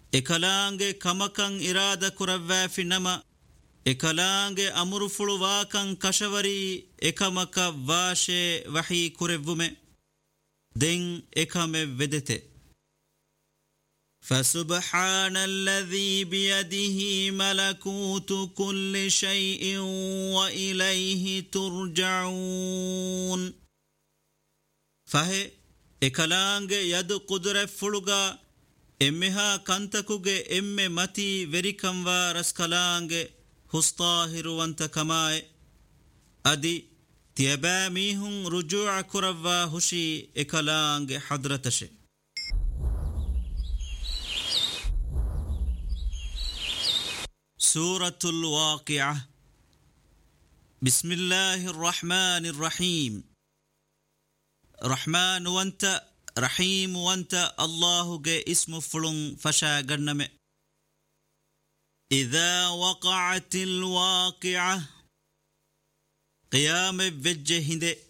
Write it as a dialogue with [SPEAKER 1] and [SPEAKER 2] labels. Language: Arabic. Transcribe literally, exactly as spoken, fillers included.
[SPEAKER 1] ekalaange kamakan irada kuravvafi nama ekalaange amuru fuluwakan kashavari ekamaka vaashe wahi kurevvume den ekame vedete فسبحان الذي بيده ملكوت كل شيء وإليه ترجعون فهي ekalaange yadu qudre fuluga emmeha kantakuge emme mati verikamwa raskalaange hustahiruwanta kamae adi tiyaba mihun rujua kuravwa hushi ekalaange hadratashe سورة الواقعة بسم الله الرحمن الرحيم رحمن وانت رحيم وانت الله جاء اسم فلون فشا قرنم إذا وقعت الواقعة قيام بجهد